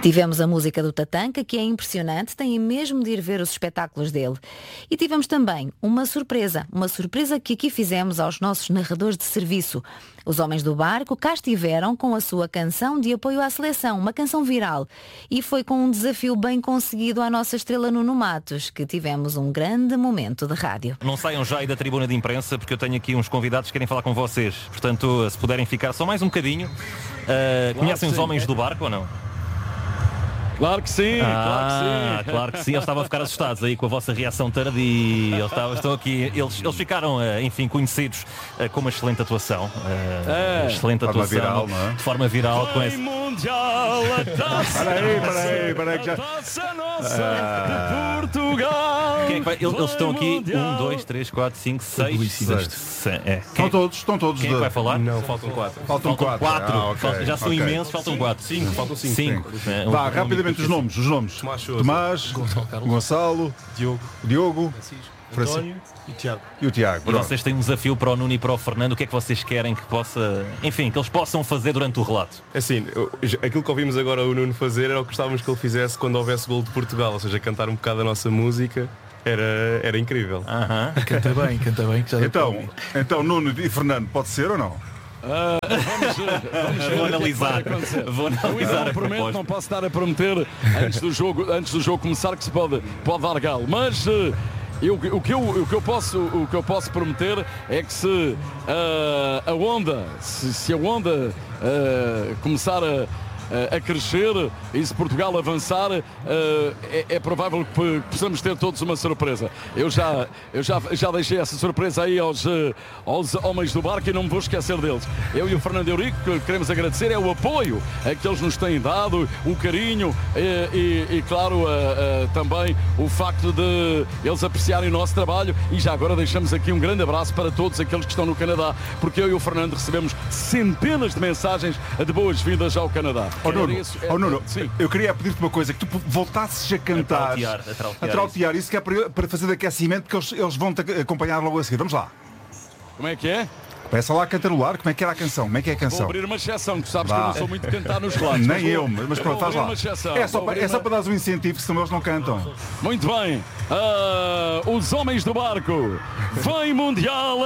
Tivemos a música do Tatanka, que é impressionante, têm mesmo de ir ver os espetáculos dele. E tivemos também uma surpresa que aqui fizemos aos nossos narradores de serviço. Os Homens do Barco cá estiveram com a sua canção de apoio à seleção, uma canção viral. E foi com um desafio bem conseguido à nossa estrela Nuno Matos, que tivemos um grande momento de rádio. Não saiam já aí da tribuna de imprensa, porque eu tenho aqui uns convidados que querem falar com vocês. Portanto, se puderem ficar só mais um bocadinho. Conhecem os Homens do Barco ou não? Claro que sim, claro que sim. Eles estavam a ficar assustados aí com a vossa reação tardia. Estão aqui, eles ficaram, enfim, conhecidos com uma excelente atuação. Excelente atuação, viral, não é? De forma viral. Com esse... Mundial, a taça Peraí, que já... de Portugal. Quem é que vai? Eles estão aqui, 1, 2, 3, 4, 5, 6. Estão todos. Quem é que vai falar? Não, faltam 4. Faltam 4. Já são imensos, faltam 4. 5, faltam 5. 5. Vá, rapidamente os nomes. Tomás, Gonçalo, Diogo, António e Tiago. E o Tiago. E vocês têm um desafio para o Nuno e para o Fernando. O que é que vocês querem que eles possam fazer durante o relato? Assim, aquilo que ouvimos agora o Nuno fazer era o que gostávamos que ele fizesse quando houvesse gol de Portugal, ou seja, cantar um bocado a nossa música. Era incrível. Canta bem. Que já então, Nuno e Fernando, pode ser ou não? Vou analisar. Não prometo, não posso estar a prometer antes do jogo começar que se pode dar galo. Mas o que eu posso prometer é que se a onda começar a crescer e se Portugal avançar, é provável que possamos ter todos uma surpresa. Eu já deixei essa surpresa aí aos Homens do Barco e não me vou esquecer deles. Eu e o Fernando Eurico queremos agradecer o apoio que eles nos têm dado, o carinho e claro, também o facto de eles apreciarem o nosso trabalho. E já agora deixamos aqui um grande abraço para todos aqueles que estão no Canadá, porque eu e o Fernando recebemos centenas de mensagens de boas-vindas ao Canadá. Nuno, eu queria pedir-te uma coisa, que tu voltasses a cantar, a trautear isso, que é para fazer de aquecimento, porque eles vão-te acompanhar logo a seguir. Vamos lá. Como é que é? Começa lá a cantarolar, como é que era a canção? Como é que é a canção? Vou abrir uma exceção, que sabes que eu não sou muito de cantar nos relatos. Nem eu, mas pronto, faz lá. É só para dar um incentivo, senão eles não cantam. Muito bem. Os Homens do Barco. Vem Mundial.